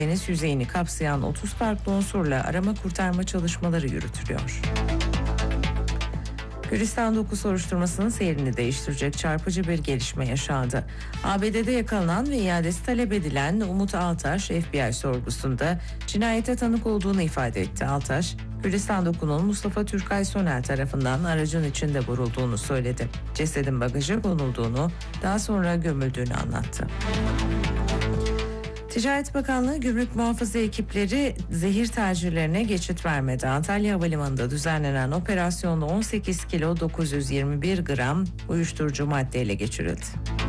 deniz yüzeyini kapsayan 30 farklı unsurla arama kurtarma çalışmaları yürütülüyor. Gülistan 9 soruşturmasının seyrini değiştirecek çarpıcı bir gelişme yaşandı. ABD'de yakalanan ve iadesi talep edilen Umut Altaş, FBI sorgusunda cinayete tanık olduğunu ifade etti. Altaş, Gülistan 9'un Mustafa Türkay Sonel tarafından aracın içinde vurulduğunu söyledi. Cesedin bagaja konulduğunu, daha sonra gömüldüğünü anlattı. Ticaret Bakanlığı Gümrük Muhafaza ekipleri zehir tacirlerine geçit vermedi. Antalya Havalimanı'nda düzenlenen operasyonda 18 kilo 921 gram uyuşturucu madde ele geçirildi.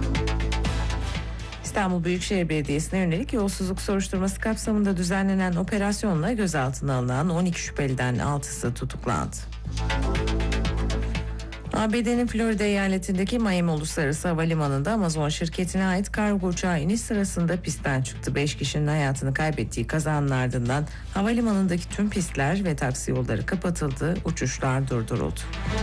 İstanbul Büyükşehir Belediyesi'ne yönelik yolsuzluk soruşturması kapsamında düzenlenen operasyonla gözaltına alınan 12 şüpheliden 6'sı tutuklandı. ABD'nin Florida eyaletindeki Miami Uluslararası Havalimanı'nda Amazon şirketine ait kargo uçağı iniş sırasında pistten çıktı. 5 kişinin hayatını kaybettiği kazanın ardından havalimanındaki tüm pistler ve taksi yolları kapatıldı, uçuşlar durduruldu.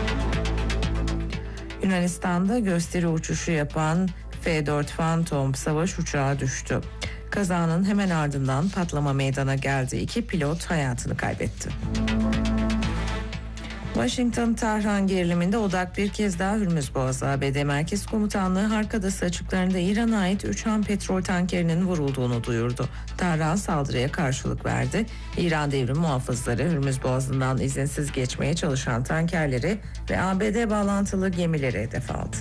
Yunanistan'da gösteri uçuşu yapan F-4 Phantom savaş uçağı düştü. Kazanın hemen ardından patlama meydana geldi. 2 pilot hayatını kaybetti. Washington-Tahran geriliminde odak bir kez daha Hürmüz Boğazı. ABD Merkez Komutanlığı Harkadası açıklarında İran'a ait 3 ham petrol tankerinin vurulduğunu duyurdu. Tahran saldırıya karşılık verdi. İran devrim muhafızları Hürmüz Boğazı'ndan izinsiz geçmeye çalışan tankerleri ve ABD bağlantılı gemileri hedef aldı.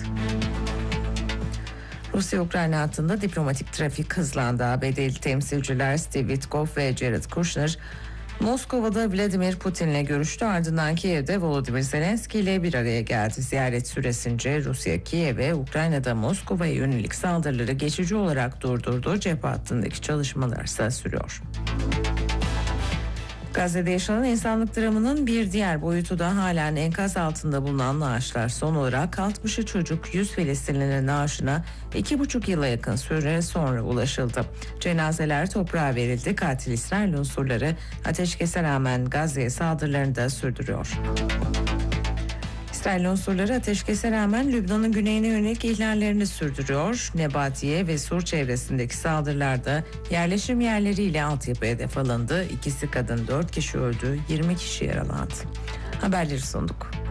Rusya-Ukrayna hattında diplomatik trafik hızlandı. ABD'li temsilciler Steve Witkoff ve Jared Kushner Moskova'da Vladimir Putin'le görüştü, ardından Kiev'de Volodymyr Zelenski ile bir araya geldi. Ziyaret süresince Rusya Kiev'e, Ukrayna'da Moskova'ya yönelik saldırıları geçici olarak durdurdu. Cephe hattındaki çalışmalar ise sürüyor. Gazze'de yaşanan insanlık dramının bir diğer boyutu da halen enkaz altında bulunan naaşlar. Son olarak 60'ı çocuk 100 Filistinlinin naaşına 2,5 yıla yakın süre sonra ulaşıldı. Cenazeler toprağa verildi. Katil İsrail unsurları ateşkese rağmen Gazze'ye saldırılarını da sürdürüyor. İsrail unsurları ateşkese rağmen Lübnan'ın güneyine yönelik ihlallerini sürdürüyor. Nebatiye ve Sur çevresindeki saldırılarda yerleşim yerleriyle altyapı hedef alındı. 2'si kadın, 4 kişi öldü, 20 kişi yaralandı. Haberleri sunduk.